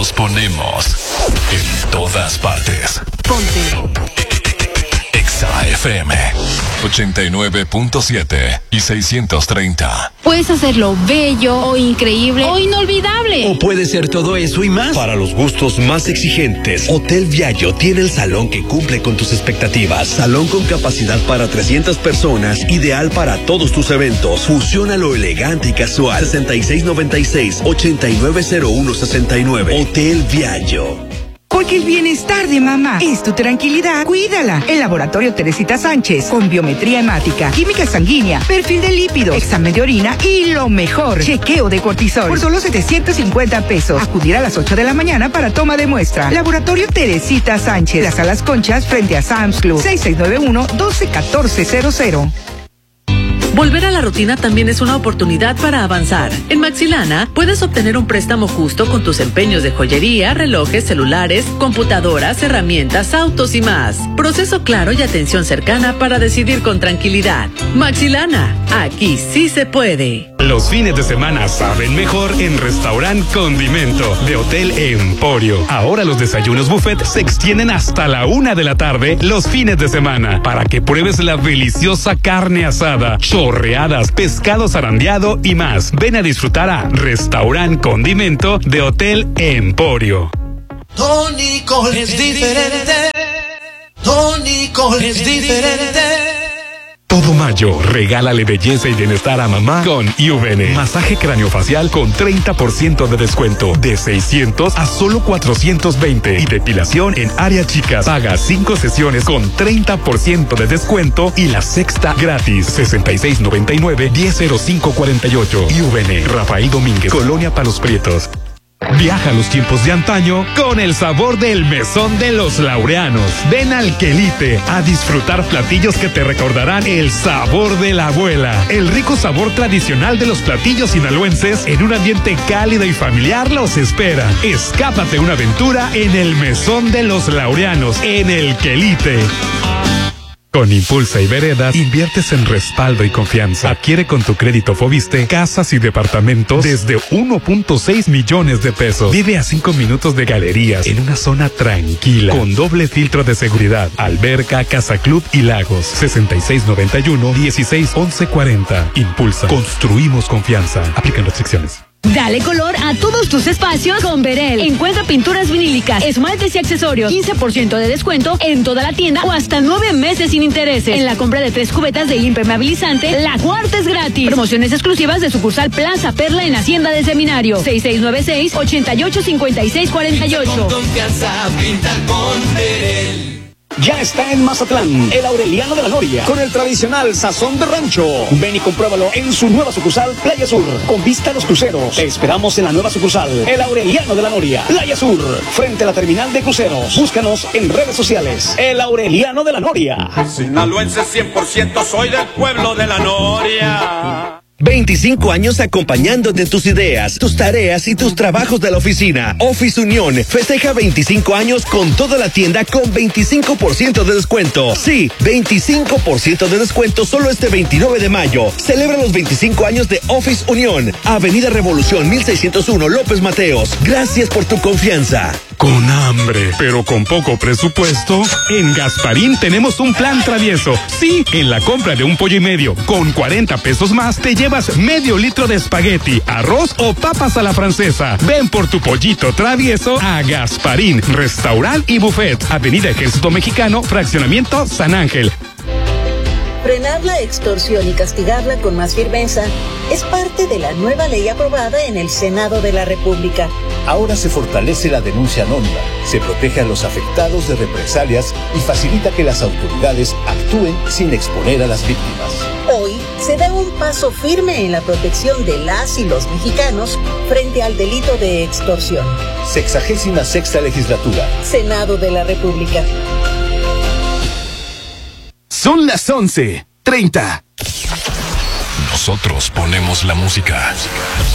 Nosotros ponemos en todas partes. Ponte Exa FM 89.7 y 630. Puedes hacerlo bello o increíble o inolvidable. O puede ser todo eso y más. Para los gustos más exigentes, Hotel Viallo tiene el salón que cumple con tus expectativas. Salón con capacidad para 300 personas, ideal para todos tus eventos. Fusiona lo elegante y casual. 6696-890169. Hotel Viallo. Porque el bienestar de mamá es tu tranquilidad, cuídala. El Laboratorio Teresita Sánchez, con biometría hemática, química sanguínea, perfil de lípidos, examen de orina y lo mejor, chequeo de cortisol. Por solo 750 pesos. Acudir a las 8 de la mañana para toma de muestra. Laboratorio Teresita Sánchez, Plaza Las Conchas, frente a Sam's Club. 6691-121400. Volver a la rutina también es una oportunidad para avanzar. En Maxilana puedes obtener un préstamo justo con tus empeños de joyería, relojes, celulares, computadoras, herramientas, autos y más. Proceso claro y atención cercana para decidir con tranquilidad. Maxilana, aquí sí se puede. Los fines de semana saben mejor en Restaurant Condimento de Hotel Emporio. Ahora los desayunos buffet se extienden hasta la 1 de la tarde los fines de semana para que pruebes la deliciosa carne asada, chorreadas, pescado zarandeado y más. Ven a disfrutar a Restaurant Condimento de Hotel Emporio. Tónico es diferente. Tónico es diferente. Todo mayo, regálale belleza y bienestar a mamá con IUVN. Masaje craniofacial con 30% de descuento. De 600 a solo 420. Y depilación en área chicas. Paga 5 sesiones con 30% de descuento y la sexta gratis. 6699-100548. IUVN. Rafael Domínguez. Colonia Palos Prietos. Viaja a los tiempos de antaño con el sabor del mesón de los Laureanos. Ven al Quelite a disfrutar platillos que te recordarán el sabor de la abuela. El rico sabor tradicional de los platillos sinaloenses en un ambiente cálido y familiar los espera. Escápate una aventura en el mesón de los Laureanos, en el Quelite. Con Impulsa y Veredas, inviertes en respaldo y confianza. Adquiere con tu crédito Foviste casas y departamentos desde 1.6 millones de pesos. Vive a 5 minutos de galerías en una zona tranquila, con doble filtro de seguridad, alberca, casa club y lagos. 6691-161140. Impulsa. Construimos confianza. Aplican restricciones. Dale color a todos tus espacios con Verel. Encuentra pinturas vinílicas, esmaltes y accesorios. 15% de descuento en toda la tienda o hasta 9 meses sin intereses. En la compra de 3 cubetas de impermeabilizante, la cuarta es gratis. Promociones exclusivas de sucursal Plaza Perla en Hacienda del Seminario. 6696-885648. Confianza, pinta con Verel. Ya está en Mazatlán, el Aureliano de la Noria, con el tradicional sazón de rancho. Ven y compruébalo en su nueva sucursal Playa Sur, con vista a los cruceros. Te esperamos en la nueva sucursal, el Aureliano de la Noria, Playa Sur, frente a la terminal de cruceros. Búscanos en redes sociales, el Aureliano de la Noria. Sinaloense 100%, soy del pueblo de la Noria. 25 años acompañándote tus ideas, tus tareas y tus trabajos de la oficina. Office Unión festeja 25 años con toda la tienda con 25% de descuento. Sí, 25% de descuento solo este 29 de mayo. Celebra los 25 años de Office Unión. Avenida Revolución 1601 López Mateos. Gracias por tu confianza. Con hambre, pero con poco presupuesto, en Gasparín tenemos un plan travieso. Sí, en la compra de un pollo y medio, con 40 pesos más, te llevas medio litro de espagueti, arroz o papas a la francesa. Ven por tu pollito travieso a Gasparín, restaurant y buffet. Avenida Ejército Mexicano, Fraccionamiento San Ángel. Frenar la extorsión y castigarla con más firmeza es parte de la nueva ley aprobada en el Senado de la República. Ahora se fortalece la denuncia anónima, se protege a los afectados de represalias y facilita que las autoridades actúen sin exponer a las víctimas. Hoy se da un paso firme en la protección de las y los mexicanos frente al delito de extorsión. 66ª legislatura. Senado de la República. Son las 11:30. Nosotros ponemos la música.